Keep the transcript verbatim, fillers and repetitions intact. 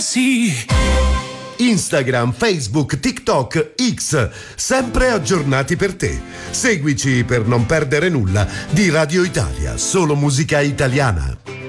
Sì. Instagram, Facebook, TikTok, X, sempre aggiornati per te. Seguici per non perdere nulla di Radio Italia, solo musica italiana.